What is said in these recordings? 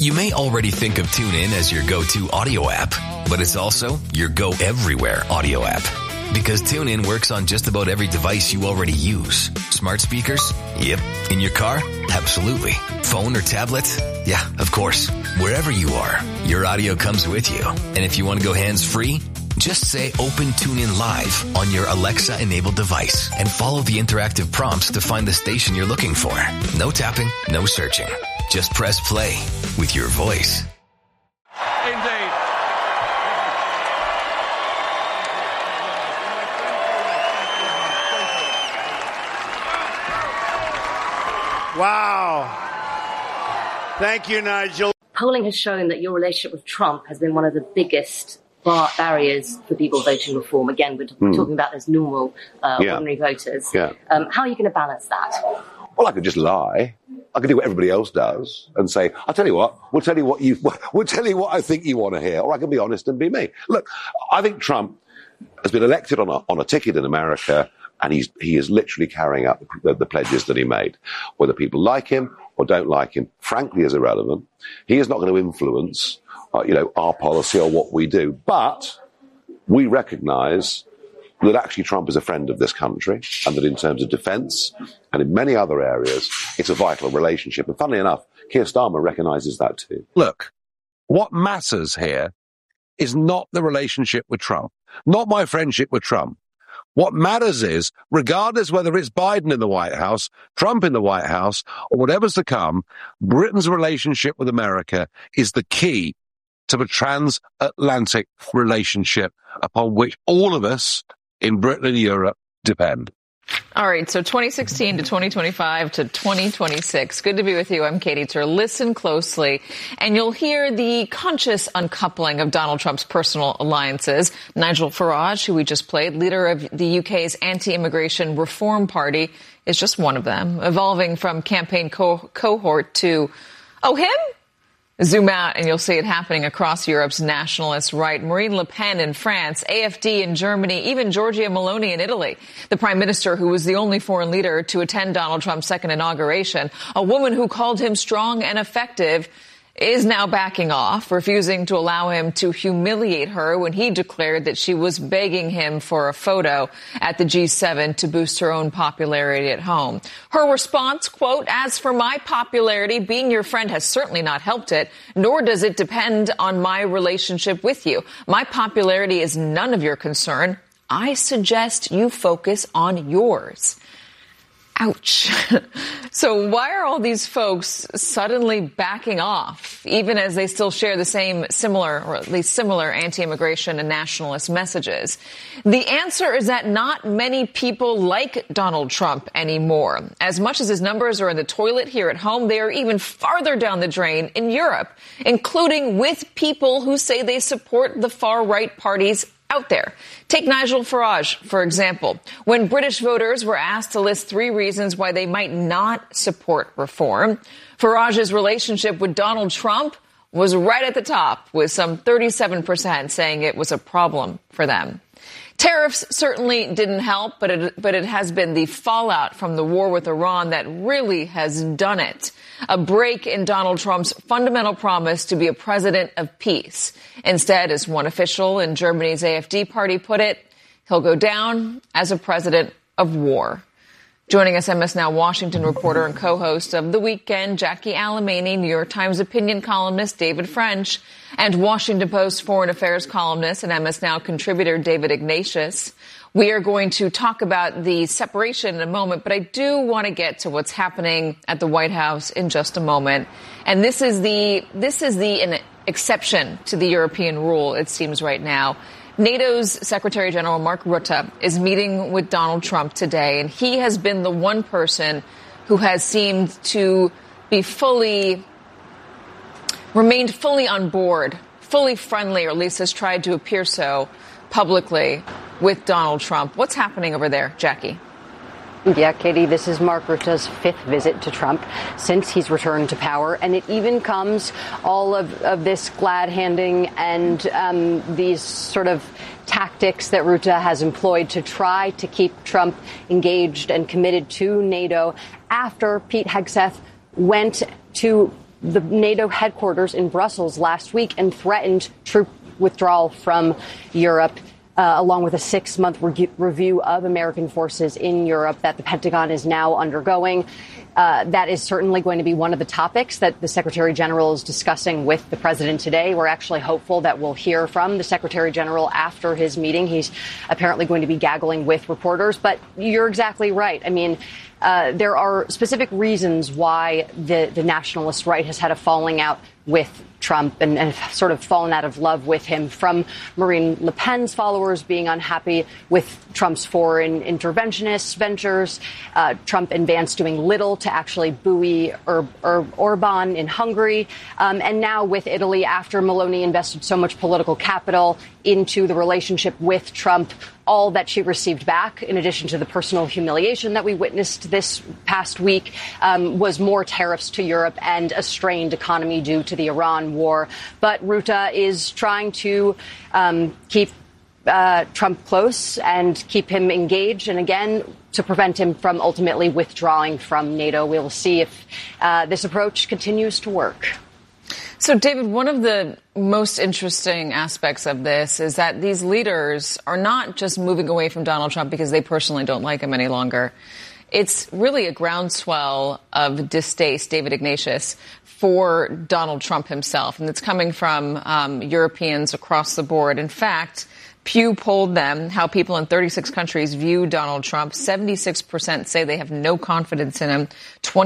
You may already think of TuneIn as your go-to audio app, but it's also your go-everywhere audio app. Because TuneIn works on just about every device you already use. Smart speakers? Yep. In your car? Absolutely. Phone or tablet? Yeah, of course. Wherever you are, your audio comes with you. And if you want to go hands-free, just say Open TuneIn Live on your Alexa-enabled device and follow the interactive prompts to find the station you're looking for. No tapping, no searching. Just press play with your voice. Indeed. Wow. Thank you, Nigel. Polling has shown that your relationship with Trump has been one of the biggest barriers for people voting reform. Again, we're talking about those normal, ordinary voters. Yeah. How are you going to balance that? Well, I could just lie. I could do what everybody else does and say, I'll tell you what, we'll tell you what I think you want to hear, or I can be honest and be me. Look, I think Trump has been elected on a ticket in America, and he is literally carrying out the pledges that he made. Whether people like him or don't like him, frankly, is irrelevant. He is not going to influence, our policy or what we do. But we recognize that actually Trump is a friend of this country, and that in terms of defense and in many other areas, it's a vital relationship. And funnily enough, Keir Starmer recognizes that too. Look, what matters here is not the relationship with Trump, not my friendship with Trump. What matters is, regardless whether it's Biden in the White House, Trump in the White House, or whatever's to come, Britain's relationship with America is the key to the transatlantic relationship upon which all of us in Britain and Europe depend. All right, so 2016 to 2025 to 2026. Good to be with you. I'm Katie Tur. Listen closely, and you'll hear the conscious uncoupling of Donald Trump's personal alliances. Nigel Farage, who we just played, leader of the UK's anti-immigration reform party, is just one of them, evolving from campaign cohort to, him? Zoom out and you'll see it happening across Europe's nationalist right. Marine Le Pen in France, AfD in Germany, even Giorgia Meloni in Italy. The prime minister who was the only foreign leader to attend Donald Trump's second inauguration, a woman who called him strong and effective, is now backing off, refusing to allow him to humiliate her when he declared that she was begging him for a photo at the G7 to boost her own popularity at home. Her response, quote, "As for my popularity, being your friend has certainly not helped it, nor does it depend on my relationship with you. My popularity is none of your concern. I suggest you focus on yours." Ouch. So why are all these folks suddenly backing off, even as they still share the same similar, or at least similar, anti-immigration and nationalist messages? The answer is that not many people like Donald Trump anymore. As much as his numbers are in the toilet here at home, they are even farther down the drain in Europe, including with people who say they support the far-right parties out there. Take Nigel Farage, for example. When British voters were asked to list 3 reasons why they might not support reform, Farage's relationship with Donald Trump was right at the top, with some 37% saying it was a problem for them. Tariffs certainly didn't help, but it has been the fallout from the war with Iran that really has done it. A break in Donald Trump's fundamental promise to be a president of peace. Instead, as one official in Germany's AfD party put it, he'll go down as a president of war. Joining us, MS Now Washington reporter and co-host of The Weekend, Jackie Alamany, New York Times opinion columnist David French, and Washington Post foreign affairs columnist and MS Now contributor David Ignatius. We are going to talk about the separation in a moment, but I do want to get to what's happening at the White House in just a moment. And this is an exception to the European rule, it seems right now. NATO's Secretary General Mark Rutte is meeting with Donald Trump today, and he has been the one person who has seemed to be remained fully on board, fully friendly, or at least has tried to appear so publicly with Donald Trump. What's happening over there, Jackie? Yeah, Katie, this is Mark Rutte's 5th visit to Trump since he's returned to power. And it even comes all of this glad-handing and these sort of tactics that Rutte has employed to try to keep Trump engaged and committed to NATO after Pete Hegseth went to the NATO headquarters in Brussels last week and threatened troop withdrawal from Europe, along with a 6-month review of American forces in Europe that the Pentagon is now undergoing. That is certainly going to be one of the topics that the Secretary General is discussing with the president today. We're actually hopeful that we'll hear from the Secretary General after his meeting. He's apparently going to be gaggling with reporters. But you're exactly right. I mean, there are specific reasons why the nationalist right has had a falling out with Trump and sort of fallen out of love with him, from Marine Le Pen's followers being unhappy with Trump's foreign interventionist ventures, Trump and Vance doing little to actually buoy Orban in Hungary, and now with Italy, after Meloni invested so much political capital into the relationship with Trump, all that she received back, in addition to the personal humiliation that we witnessed this past week, was more tariffs to Europe and a strained economy due to the Iran war. But Rutte is trying to keep Trump close and keep him engaged, and again, to prevent him from ultimately withdrawing from NATO. We'll see if this approach continues to work. So, David, one of the most interesting aspects of this is that these leaders are not just moving away from Donald Trump because they personally don't like him any longer. It's really a groundswell of distaste, David Ignatius, for Donald Trump himself. And it's coming from Europeans across the board. In fact, Pew polled them how people in 36 countries view Donald Trump. 76% say they have no confidence in him.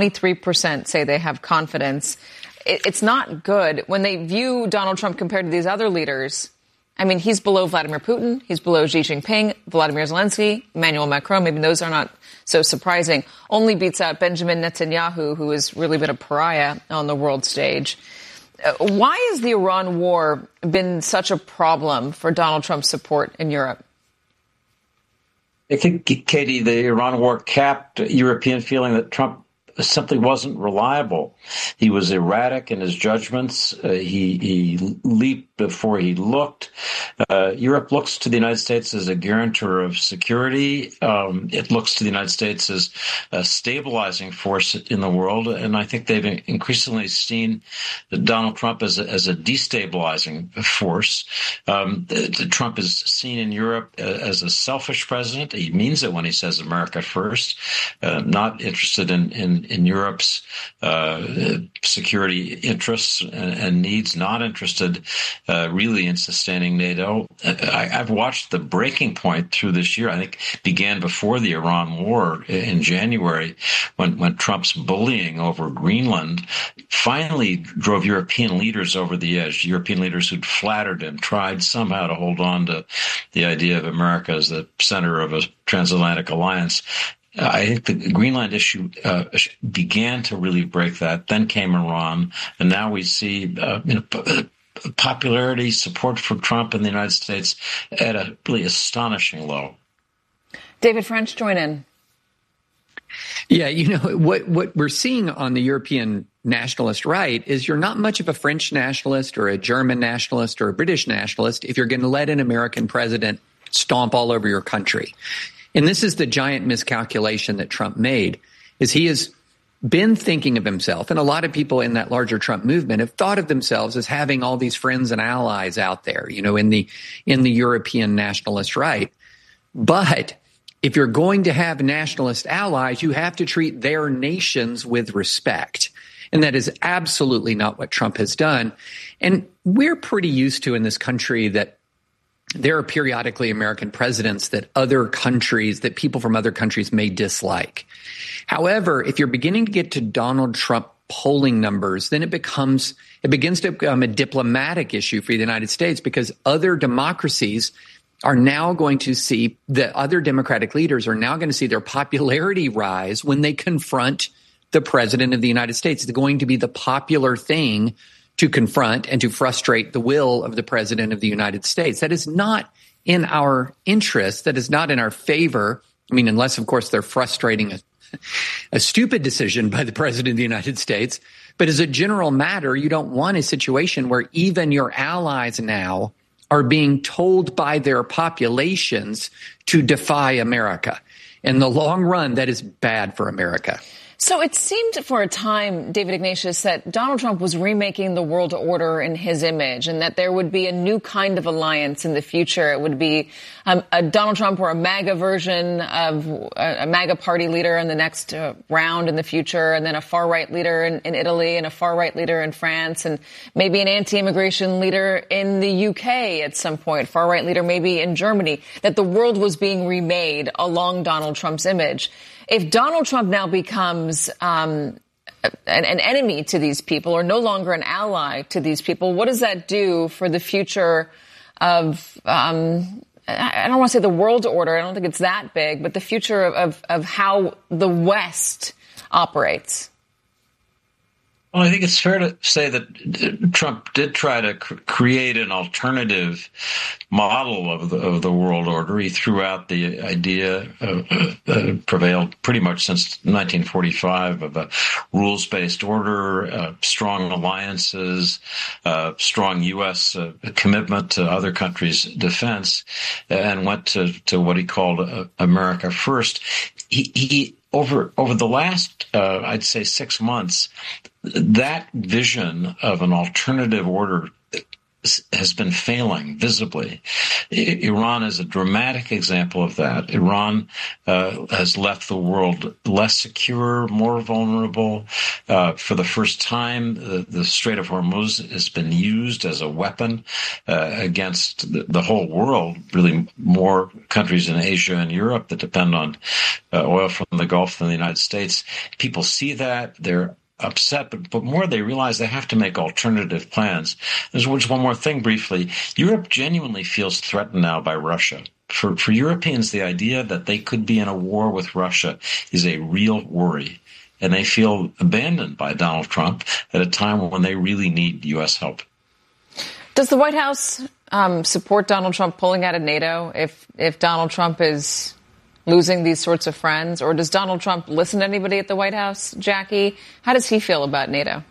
23% say they have confidence. It's not good when they view Donald Trump compared to these other leaders. I mean, he's below Vladimir Putin. He's below Xi Jinping, Vladimir Zelensky, Emmanuel Macron. Maybe those are not so surprising. Only beats out Benjamin Netanyahu, who has really been a pariah on the world stage. Why has the Iran war been such a problem for Donald Trump's support in Europe? I think, Katie, the Iran war capped European feeling that Trump simply wasn't reliable. He was erratic in his judgments. He leaped before he looked. Europe looks to the United States as a guarantor of security. It looks to the United States as a stabilizing force in the world. And I think they've increasingly seen Donald Trump as a destabilizing force. Trump is seen in Europe as a selfish president. He means it when he says America first, not interested in Europe's security interests and needs, not interested really in sustaining NATO. I've watched the breaking point through this year. I think began before the Iran war in January, when Trump's bullying over Greenland finally drove European leaders over the edge. European leaders who'd flattered him, tried somehow to hold on to the idea of America as the center of a transatlantic alliance. I think the Greenland issue began to really break that. Then came Iran, and now we see popularity, support for Trump in the United States at a really astonishing low. David French, join in. Yeah, what we're seeing on the European nationalist right is you're not much of a French nationalist or a German nationalist or a British nationalist if you're going to let an American president stomp all over your country. And this is the giant miscalculation that Trump made, is he has been thinking of himself, and a lot of people in that larger Trump movement have thought of themselves as having all these friends and allies out there, in the European nationalist right. But if you're going to have nationalist allies, you have to treat their nations with respect. And that is absolutely not what Trump has done. And we're pretty used to in this country that there are periodically American presidents that people from other countries may dislike. However, if you're beginning to get to Donald Trump polling numbers, then it begins to become a diplomatic issue for the United States, because other democracies are now going to see, the other Democratic leaders are now going to see their popularity rise when they confront the president of the United States. It's going to be the popular thing to confront and to frustrate the will of the president of the United States. That is not in our interest. That is not in our favor. I mean, unless, of course, they're frustrating a stupid decision by the president of the United States. But as a general matter, you don't want a situation where even your allies now are being told by their populations to defy America. In the long run, that is bad for America. So it seemed for a time, David Ignatius, that Donald Trump was remaking the world order in his image and that there would be a new kind of alliance in the future. It would be a Donald Trump or a MAGA version of a MAGA party leader in the next round in the future, and then a far-right leader in Italy and a far-right leader in France, and maybe an anti-immigration leader in the UK at some point, far-right leader maybe in Germany, that the world was being remade along Donald Trump's image. If Donald Trump now becomes an enemy to these people or no longer an ally to these people, what does that do for the future of, I don't want to say the world order, I don't think it's that big, but the future of how the West operates? Well, I think it's fair to say that Trump did try to create an alternative model of the world order. He threw out the idea, prevailed pretty much since 1945, of a rules-based order, strong alliances, strong U.S. commitment to other countries' defense, and went to what he called America First. He over the last, I'd say 6 months, that vision of an alternative order has been failing visibly. Iran is a dramatic example of that. Iran has left the world less secure, more vulnerable. For the first time, the Strait of Hormuz has been used as a weapon against the whole world, really more countries in Asia and Europe that depend on oil from the Gulf than the United States. People see that. They're upset, but more they realize they have to make alternative plans. There's just one more thing briefly. Europe genuinely feels threatened now by Russia. For Europeans, the idea that they could be in a war with Russia is a real worry. And they feel abandoned by Donald Trump at a time when they really need U.S. help. Does the White House support Donald Trump pulling out of NATO if Donald Trump is losing these sorts of friends? Or does Donald Trump listen to anybody at the White House, Jackie? How does he feel about NATO?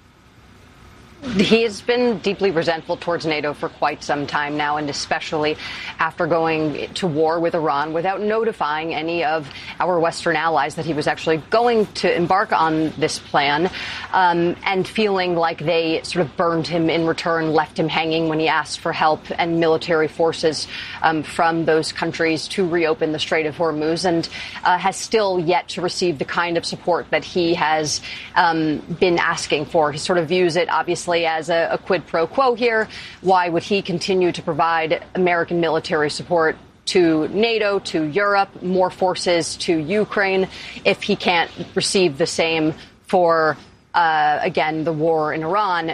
He has been deeply resentful towards NATO for quite some time now, and especially after going to war with Iran without notifying any of our Western allies that he was actually going to embark on this plan, and feeling like they sort of burned him in return, left him hanging when he asked for help and military forces from those countries to reopen the Strait of Hormuz, and has still yet to receive the kind of support that he has been asking for. He sort of views it, obviously, as a quid pro quo here. Why would he continue to provide American military support to NATO, to Europe, more forces to Ukraine, if he can't receive the same for, again, the war in Iran?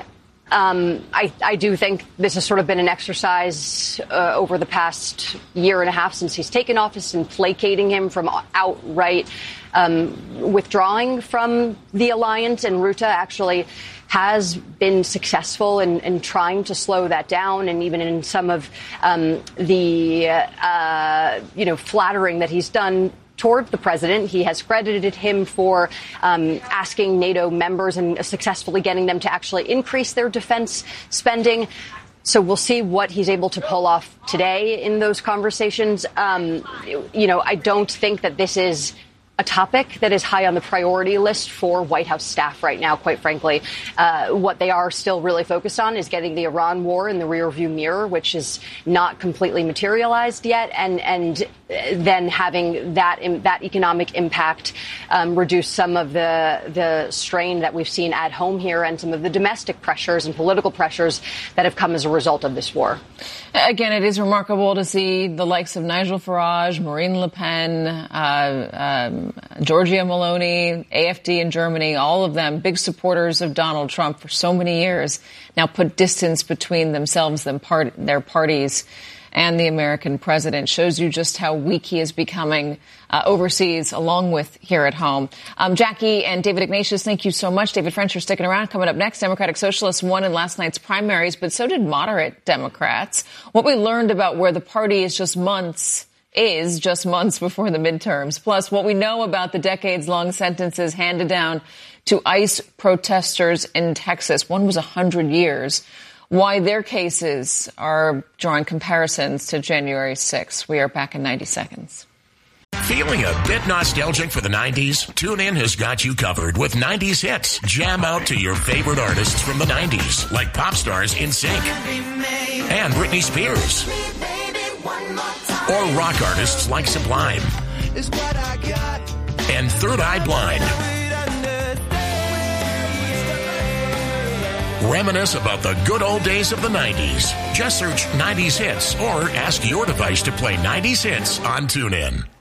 I do think this has sort of been an exercise over the past year and a half since he's taken office in placating him from outright withdrawing from the alliance. And Rutte actually has been successful in trying to slow that down, and even in some of the flattering that he's done toward the president. He has credited him for asking NATO members and successfully getting them to actually increase their defense spending. So we'll see what he's able to pull off today in those conversations. I don't think that this is a topic that is high on the priority list for White House staff right now, quite frankly. What they are still really focused on is getting the Iran war in the rearview mirror, which is not completely materialized yet, and then having that economic impact reduce some of the strain that we've seen at home here and some of the domestic pressures and political pressures that have come as a result of this war. Again, it is remarkable to see the likes of Nigel Farage, Marine Le Pen, Giorgia Meloni, AfD in Germany, all of them big supporters of Donald Trump for so many years, now put distance between themselves, their parties, and the American president. Shows you just how weak he is becoming overseas, along with here at home. Jackie and David Ignatius, thank you so much. David French, you're sticking around. Coming up next, Democratic Socialists won in last night's primaries, but so did moderate Democrats. What we learned about where the party is just months before the midterms. Plus, what we know about the decades-long sentences handed down to ICE protesters in Texas. One was 100 years. Why their cases are drawing comparisons to January 6th. We are back in 90 seconds. Feeling a bit nostalgic for the 90s? TuneIn has got you covered with 90s hits. Jam out to your favorite artists from the 90s, like pop stars NSYNC and Britney Spears. Or rock artists like Sublime and Third Eye Blind. Reminisce about the good old days of the 90s. Just search 90s hits or ask your device to play 90s hits on TuneIn.